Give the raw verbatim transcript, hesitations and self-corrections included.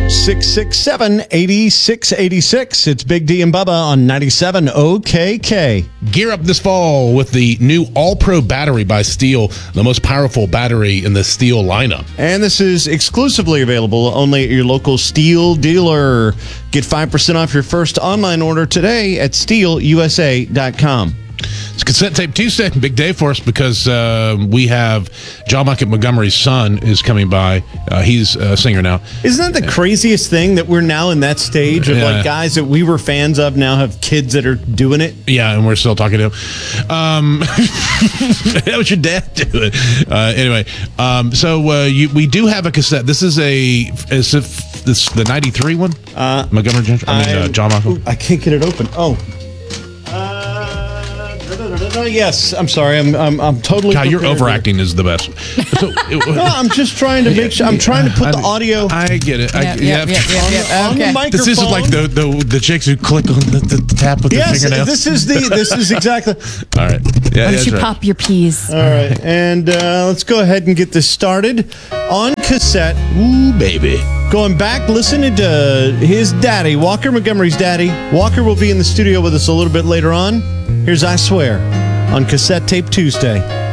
six six seven, eight six eight six. It's Big D and Bubba on ninety-seven O K K. Gear up this fall with the new All-Pro battery by Steel, the most powerful battery in the Steel lineup. And this is exclusively available only at your local Steel dealer. Get five percent off your first online order today at steel u s a dot com. It's Cassette Tape Tuesday, big day for us because uh, we have John Michael Montgomery's son is coming by. Uh, he's a singer now. Isn't that the craziest thing that we're now in that stage of Yeah. like guys that we were fans of now have kids that are doing it? Yeah, and we're still talking to him. Um, how was your dad doing? Uh, anyway, um, so uh, you, we do have a cassette. This is a is it this the ninety-three one? Uh, Montgomery Johnson. I mean uh, John Michael. Ooh, I can't get it open. Oh. Uh, yes, I'm sorry. I'm I'm, I'm totally. God, your prepared. overacting is the best. So, it, No, I'm just trying to make sure. I'm trying to put the I- audio I get it. I, Yep, yep. yep, yep, yep, yep. on, on the Okay. microphone. This isn't like the, the the chicks who click on the, the, the tap with Yes, their fingernails. this is the. This is exactly. All right. Yeah, Why that's don't you right. pop your peas? All right, and uh, let's go ahead and get this started on cassette. Ooh, baby. Going back, listening to his daddy, Walker Montgomery's daddy. Walker will be in the studio with us a little bit later on. Here's I Swear on Cassette Tape Tuesday.